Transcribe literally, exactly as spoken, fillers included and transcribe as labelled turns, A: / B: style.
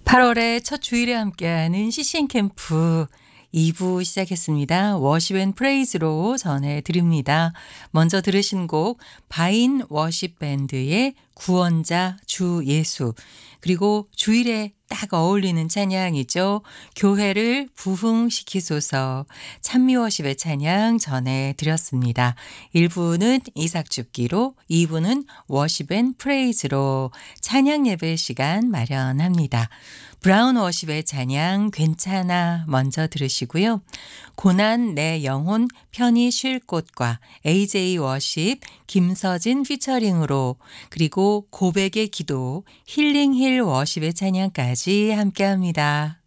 A: 팔월의 첫 주일에 함께하는 씨씨엔 캠프 이 부 시작했습니다. 워십 앤 프레이즈로 전해드립니다. 먼저 들으신 곡 바인 워십 밴드의 구원자 주 예수, 그리고 주일에 딱 어울리는 찬양이죠. 교회를 부흥시키소서, 찬미워십의 찬양 전해드렸습니다. 일 부는 이삭줍기로, 이 부는 워십 앤 프레이즈로 찬양 예배 시간 마련합니다. 브라운 워십의 찬양 괜찮아 먼저 들으시고요. 고난 내 영혼 편히 쉴 곳과 에이제이 워십 김서진 피처링으로, 그리고 고백의 기도 힐링 힐 워십의 찬양까지 함께합니다.